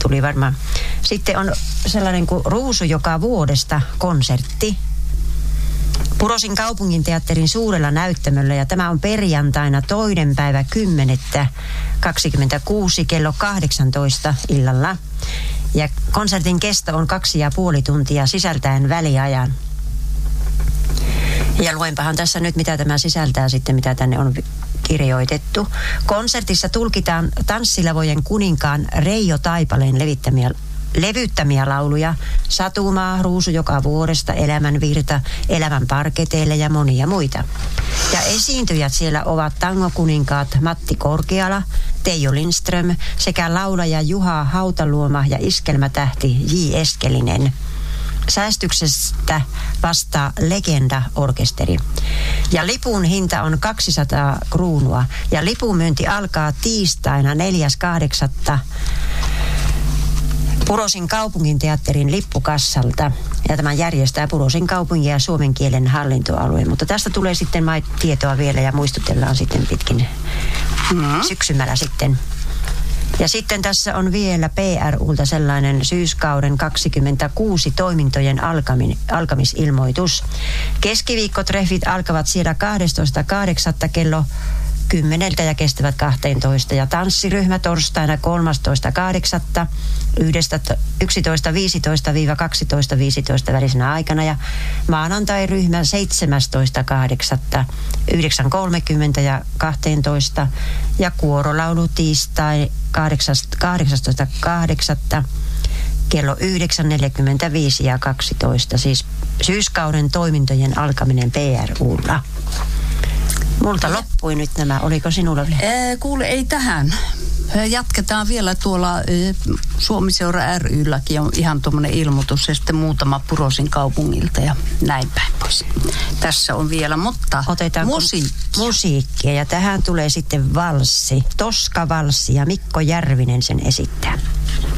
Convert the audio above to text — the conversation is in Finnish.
tuli varmaan. Sitten on sellainen kuin Ruusu joka vuodesta konsertti Purosin kaupunginteatterin suurella näyttämöllä, ja tämä on perjantaina 2.10.26 kello 18 illalla. Ja konsertin kesto on 2,5 tuntia sisältäen väliajan. Ja luenpahan tässä nyt, mitä tämä sisältää sitten, mitä tänne on kirjoitettu. Konsertissa tulkitaan Tanssilavojen kuninkaan Reijo Taipaleen levyttämiä lauluja: Satumaa, Ruusu joka vuodesta, Elämän virta, Elämän parketeille ja monia muita. Ja esiintyjät siellä ovat tangokuninkaat Matti Korkeala, Teijo Lindström sekä laulaja Juha Hautaluoma ja iskelmätähti J. Eskelinen. Säästyksestä vastaa Legenda-orkesteri. Ja lipun hinta on 200 kruunua. Ja lipunmyynti alkaa tiistaina 4.8. Purosin kaupunginteatterin lippukassalta. Ja tämän järjestää Purosin kaupungin ja suomen kielen hallintoalue. Mutta tästä tulee sitten tietoa vielä ja muistutellaan sitten pitkin syksymällä sitten. Ja sitten tässä on vielä PRUlta sellainen syyskauden 26 toimintojen alkamisilmoitus. Keskiviikkotreffit alkavat siellä 12.8. kello 10 ja kestävät 12. Ja tanssiryhmä torstaina 13.8. 11.15-12.15 välisenä aikana. Ja maanantai-ryhmä 17.8. 9.30 ja 12. Ja kuorolaulu tiistai 18.8. kello 9.45 ja 12. Siis syyskauden toimintojen alkaminen PRUlla. Multa loppui nyt nämä. Oliko sinulla vielä? Kuule, ei tähän. Jatketaan vielä tuolla Suomiseura ry:lläkin on ihan tuommoinen ilmoitus ja sitten muutama Purosin kaupungilta ja näin päin pois. Tässä on vielä, mutta otetaanko musiikkia ja tähän tulee sitten valssi, Toska-valssi ja Mikko Järvinen sen esittää.